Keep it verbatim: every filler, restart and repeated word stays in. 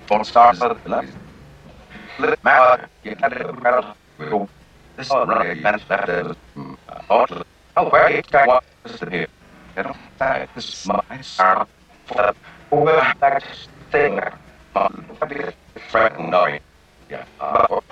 Don't start the life. Let matter. You can't let matter. This is right. Man, that also. Oh, where you got what is here? You know, that is my sound for the back thing. Friend, no. Yeah.